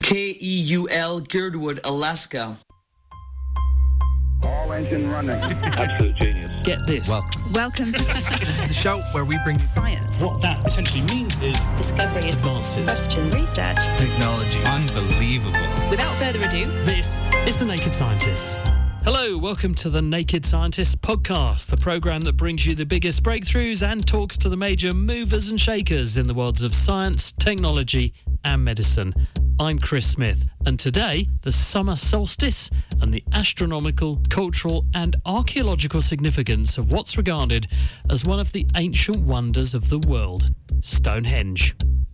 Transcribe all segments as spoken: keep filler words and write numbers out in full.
K E U L, Girdwood, Alaska. All engine running. Absolute genius. Get this. Welcome. Welcome. This is the show where we bring Science. What that essentially means is Discovery. advances. Questions. Research. technology. Unbelievable. Without further ado, This is The Naked Scientists. Hello, welcome to The Naked Scientists podcast, the programme that brings you the biggest breakthroughs and talks to the major movers and shakers in the worlds of science, technology and medicine. I'm Chris Smith, and today, the summer solstice and the astronomical, cultural and archaeological significance of what's regarded as one of the ancient wonders of the world, Stonehenge.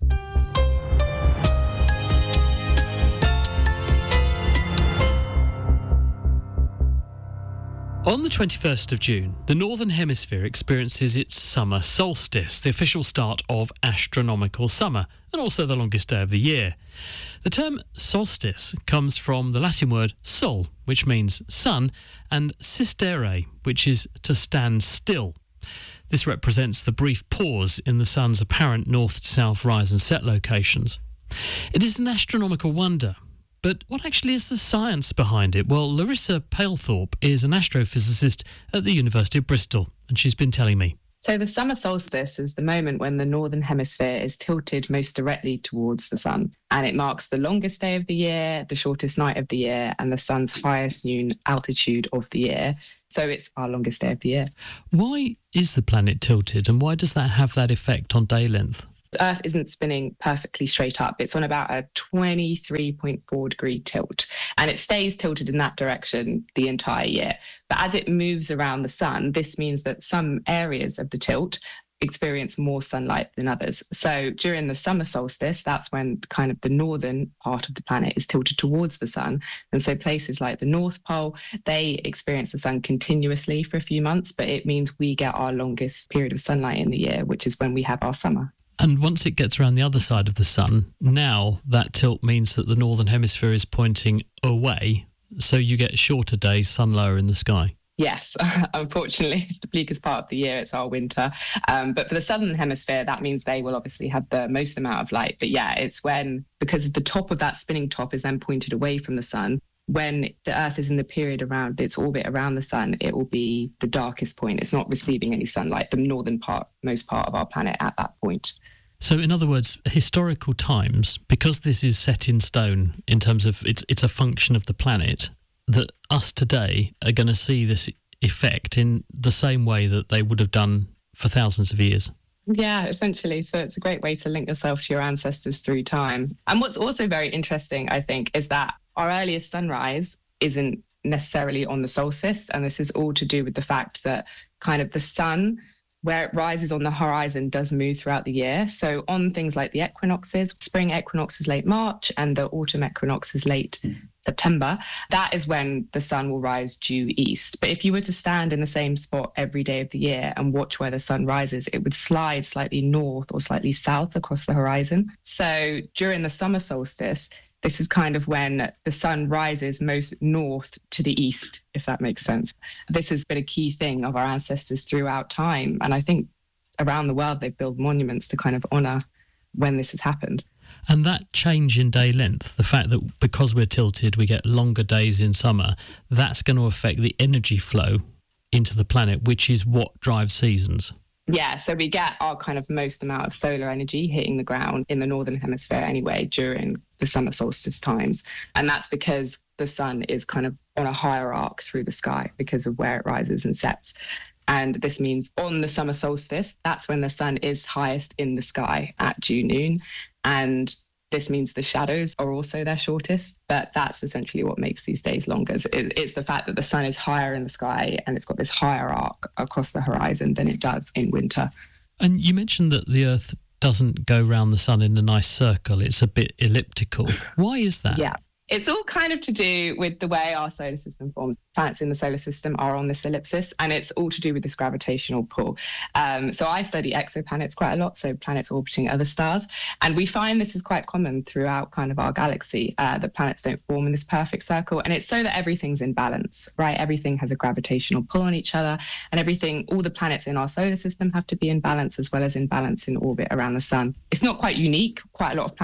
On the twenty-first of June, the Northern Hemisphere experiences its summer solstice, the official start of astronomical summer, and also the longest day of the year. The term solstice comes from the Latin word sol, which means sun, and sistere, which is to stand still. This represents the brief pause in the sun's apparent north-south rise and set locations. It is an astronomical wonder. But what actually is the science behind it? Well, Larissa Palethorpe is an astrophysicist at the University of Bristol, and she's been telling me. So the summer solstice is the moment when the northern hemisphere is tilted most directly towards the sun. And it marks the longest day of the year, the shortest night of the year, and the sun's highest noon altitude of the year. So it's our longest day of the year. Why is the planet tilted, and why does that have that effect on day length? The Earth isn't spinning perfectly straight up. It's on about a twenty-three point four degree tilt, and it stays tilted in that direction the entire year. But as it moves around the sun, this means that some areas of the tilt experience more sunlight than others. So during the summer solstice, that's when kind of the northern part of the planet is tilted towards the sun. And so places like the North Pole, they experience the sun continuously for a few months, but it means we get our longest period of sunlight in the year, which is when we have our summer. And once it gets around the other side of the sun, now that tilt means that the northern hemisphere is pointing away, so you get shorter days, sun lower in the sky. Yes, unfortunately, it's the bleakest part of the year. It's our winter. Um, but for the southern hemisphere, that means they will obviously have the most amount of light. But yeah, it's when, because the top of that spinning top is then pointed away from the sun, when the Earth is in the period around its orbit around the sun, it will be the darkest point. It's not receiving any sunlight, the northern part, most part of our planet at that point. So in other words, historical times, because this is set in stone in terms of it's it's a function of the planet, that us today are going to see this effect in the same way that they would have done for thousands of years. Yeah, essentially. So it's a great way to link yourself to your ancestors through time. And what's also very interesting, I think, is that our earliest sunrise isn't necessarily on the solstice. And this is all to do with the fact that kind of the sun, where it rises on the horizon, does move throughout the year. So on things like the equinoxes, spring equinox is late March and the autumn equinox is late September. That is when the sun will rise due east. But if you were to stand in the same spot every day of the year and watch where the sun rises, it would slide slightly north or slightly south across the horizon. So during the summer solstice, this is kind of when the sun rises most north to the east, if that makes sense. This has been a key thing of our ancestors throughout time. And I think around the world, they've built monuments to kind of honour when this has happened. And that change in day length, the fact that because we're tilted, we get longer days in summer, that's going to affect the energy flow into the planet, which is what drives seasons. Yeah, so we get our kind of most amount of solar energy hitting the ground in the northern hemisphere anyway during the summer solstice times. And that's because the sun is kind of on a higher arc through the sky because of where it rises and sets. And this means on the summer solstice, that's when the sun is highest in the sky at due noon. And this means the shadows are also their shortest, but that's essentially what makes these days longer. So it, it's the fact that the sun is higher in the sky and it's got this higher arc across the horizon than it does in winter. And you mentioned that the Earth doesn't go round the sun in a nice circle. It's a bit elliptical. Why is that? Yeah. It's all kind of to do with the way our solar system forms. Planets in the solar system are on this ellipsis, and it's all to do with this gravitational pull. Um, so I study exoplanets quite a lot, so planets orbiting other stars. And we find this is quite common throughout kind of our galaxy, uh, that planets don't form in this perfect circle. And it's so that everything's in balance, right? Everything has a gravitational pull on each other, and everything, all the planets in our solar system have to be in balance as well as in balance in orbit around the sun. It's not quite unique. Quite a lot of planets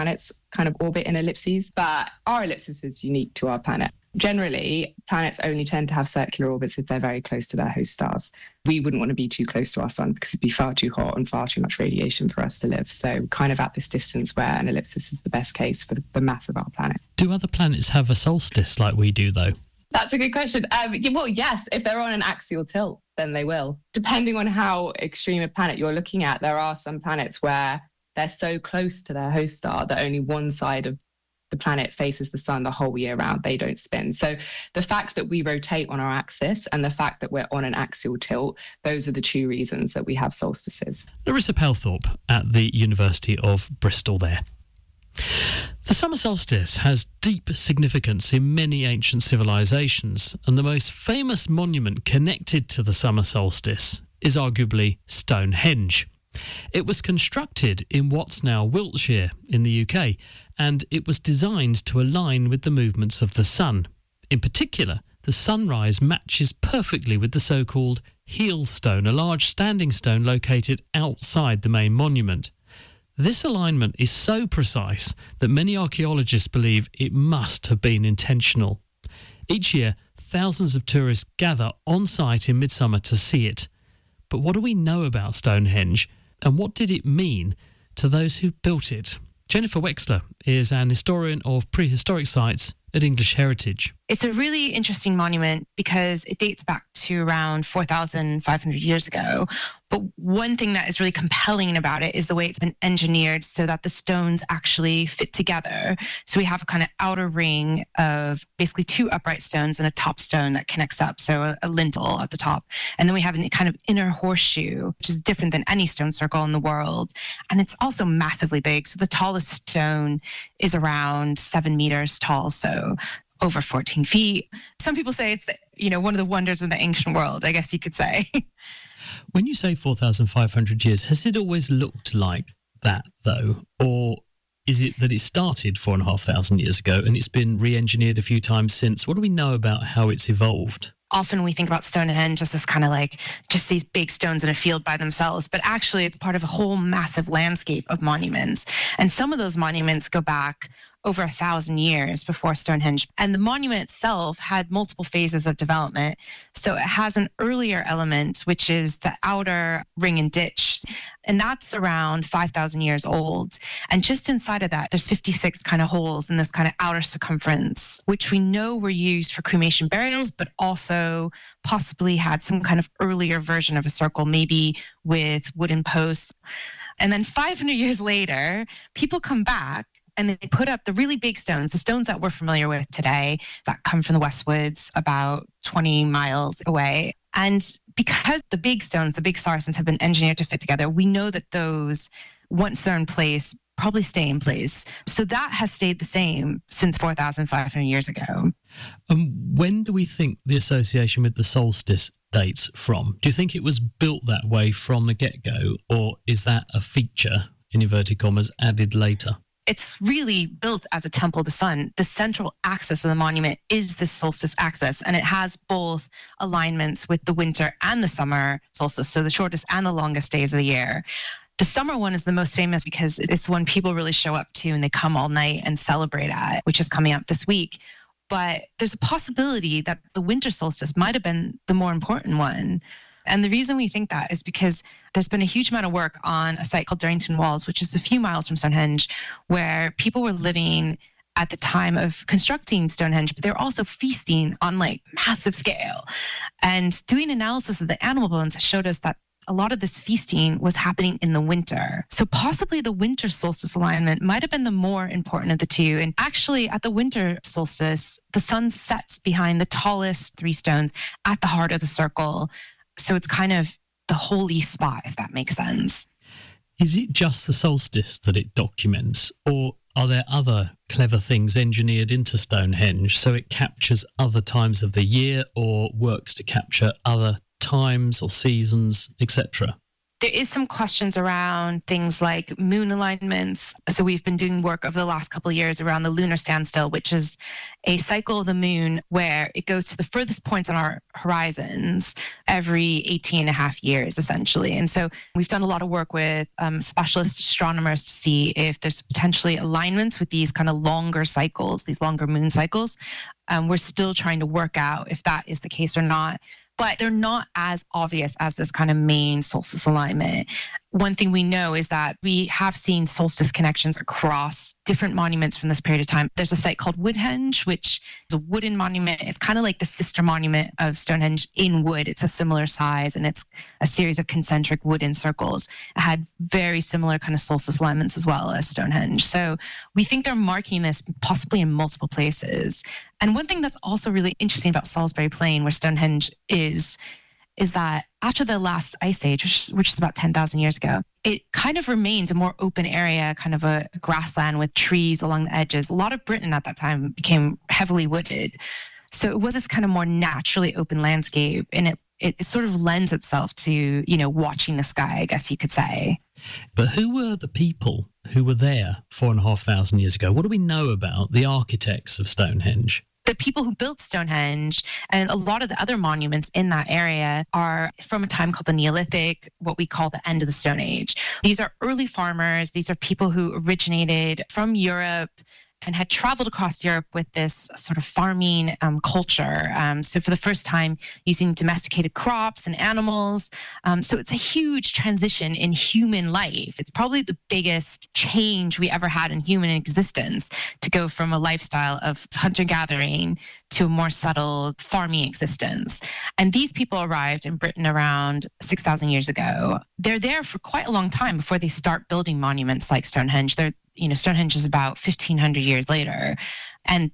kind of orbit in ellipses, but our ellipsis is unique to our planet. Generally, planets only tend to have circular orbits if they're very close to their host stars. We wouldn't want to be too close to our sun because it'd be far too hot and far too much radiation for us to live. So kind of at this distance where an ellipsis is the best case for the mass of our planet. Do other planets have a solstice like we do, though? That's a good question. Um, well, yes, if they're on an axial tilt, then they will. Depending on how extreme a planet you're looking at, there are some planets where they're so close to their host star that only one side of the planet faces the sun the whole year round. They don't spin. So the fact that we rotate on our axis and the fact that we're on an axial tilt, those are the two reasons that we have solstices. Larissa Pelthorpe at the University of Bristol there. The summer solstice has deep significance in many ancient civilizations, and the most famous monument connected to the summer solstice is arguably Stonehenge. It was constructed in what's now Wiltshire in the U K, and it was designed to align with the movements of the sun. In particular, the sunrise matches perfectly with the so-called heel stone, a large standing stone located outside the main monument. This alignment is so precise that many archaeologists believe it must have been intentional. Each year, thousands of tourists gather on site in midsummer to see it. But what do we know about Stonehenge, and what did it mean to those who built it? Jennifer Wexler is an historian of prehistoric sites at English Heritage. It's a really interesting monument because it dates back to around four thousand five hundred years ago. But one thing that is really compelling about it is the way it's been engineered so that the stones actually fit together. So we have a kind of outer ring of basically two upright stones and a top stone that connects up, so a, a lintel at the top. And then we have a kind of inner horseshoe, which is different than any stone circle in the world. And it's also massively big. So the tallest stone is around seven meters tall, so over fourteen feet. Some people say it's, you know, one of the wonders of the ancient world, I guess you could say. When you say four thousand five hundred years, has it always looked like that, though? Or is it that it started four and a half thousand years ago and it's been re-engineered a few times since? What do we know about how it's evolved? Often we think about Stonehenge as this kind of like just these big stones in a field by themselves, but actually it's part of a whole massive landscape of monuments. And some of those monuments go back over a thousand years before Stonehenge. And the monument itself had multiple phases of development. So it has an earlier element, which is the outer ring and ditch. And that's around five thousand years old. And just inside of that, there's fifty-six kind of holes in this kind of outer circumference, which we know were used for cremation burials, but also possibly had some kind of earlier version of a circle, maybe with wooden posts. And then five hundred years later, people come back and they put up the really big stones, the stones that we're familiar with today that come from the Westwoods about twenty miles away. And because the big stones, the big saracens have been engineered to fit together, we know that those, once they're in place, probably stay in place. So that has stayed the same since four thousand five hundred years ago. Um, when do we think the association with the solstice dates from? Do you think it was built that way from the get-go, or is that a feature, in inverted commas, added later? It's really built as a temple of the sun. The central axis of the monument is the solstice axis, and it has both alignments with the winter and the summer solstice, so the shortest and the longest days of the year. The summer one is the most famous because it's the one people really show up to and they come all night and celebrate at, which is coming up this week. But there's a possibility that the winter solstice might have been the more important one. And the reason we think that is because there's been a huge amount of work on a site called Durrington Walls, which is a few miles from Stonehenge, where people were living at the time of constructing Stonehenge, but they're also feasting on like massive scale. And doing analysis of the animal bones showed us that a lot of this feasting was happening in the winter. So possibly the winter solstice alignment might have been the more important of the two. And actually at the winter solstice, the sun sets behind the tallest three stones at the heart of the circle. So it's kind of the holy spot, if that makes sense. Is it just the solstice that it documents, or are there other clever things engineered into Stonehenge so it captures other times of the year or works to capture other times or seasons, et cetera? There is some questions around things like moon alignments. So we've been doing work over the last couple of years around the lunar standstill, which is a cycle of the moon where it goes to the furthest points on our horizons every eighteen and a half years, essentially. And so we've done a lot of work with um, specialist astronomers to see if there's potentially alignments with these kind of longer cycles, these longer moon cycles. Um, we're still trying to work out if that is the case or not. But they're not as obvious as this kind of main solstice alignment. One thing we know is that we have seen solstice connections across different monuments from this period of time. There's a site called Woodhenge, which is a wooden monument. It's kind of like the sister monument of Stonehenge in wood. It's a similar size, and it's a series of concentric wooden circles. It had very similar kind of solstice alignments as well as Stonehenge. So we think they're marking this possibly in multiple places. And one thing that's also really interesting about Salisbury Plain, where Stonehenge is, is that after the last ice age, which, which is about ten thousand years ago, it kind of remained a more open area, kind of a grassland with trees along the edges. A lot of Britain at that time became heavily wooded. So it was this kind of more naturally open landscape, and it, it, it sort of lends itself to, you know, watching the sky, I guess you could say. But who were the people who were there four and a half thousand years ago? What do we know about the architects of Stonehenge? The people who built Stonehenge and a lot of the other monuments in that area are from a time called the Neolithic, what we call the end of the Stone Age. These are early farmers. These are people who originated from Europe and had traveled across Europe with this sort of farming um, culture. Um, so for the first time, using domesticated crops and animals. Um, so it's a huge transition in human life. It's probably the biggest change we ever had in human existence, to go from a lifestyle of hunter-gathering to a more settled farming existence. And these people arrived in Britain around six thousand years ago. They're there for quite a long time before they start building monuments like Stonehenge. They're You know, Stonehenge is about fifteen hundred years later. And